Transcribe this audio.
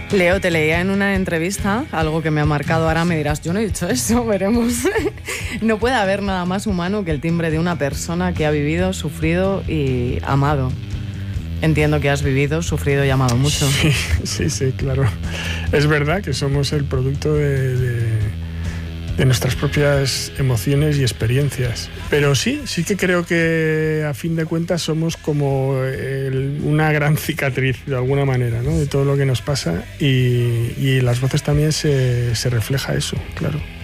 Leo, te leía en una entrevista algo que me ha marcado, ahora me dirás, yo no he dicho eso, veremos. No puede haber nada más humano que el timbre de una persona que ha vivido, sufrido y amado. Entiendo que has vivido, sufrido y amado mucho. Sí, claro. Es verdad que somos el producto de nuestras propias emociones y experiencias. Pero sí que creo que a fin de cuentas somos como una gran cicatriz, de alguna manera, ¿no? De todo lo que nos pasa y las voces también se refleja eso, claro.